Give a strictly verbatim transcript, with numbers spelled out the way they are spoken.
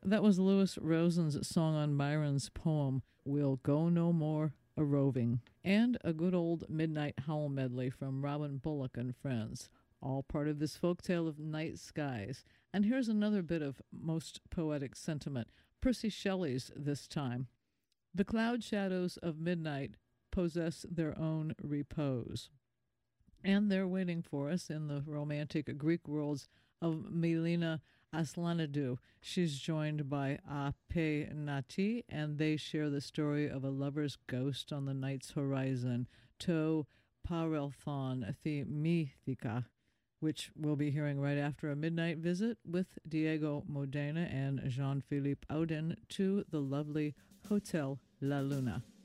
That was Louis Rosen's song on Byron's poem, We'll Go No More a Roving, and a good old Midnight Howl medley from Robin Bullock and Friends, all part of this folktale of night skies. And here's another bit of most poetic sentiment, Percy Shelley's this time. The cloud shadows of midnight possess their own repose, and they're waiting for us in the romantic Greek worlds of Melina Aslanidou. She's joined by Ape Nati, and they share the story of a lover's ghost on the night's horizon, To Parelthon The Mythica, which we'll be hearing right after a midnight visit with Diego Modena and Jean-Philippe Audin to the lovely Hotel La Luna.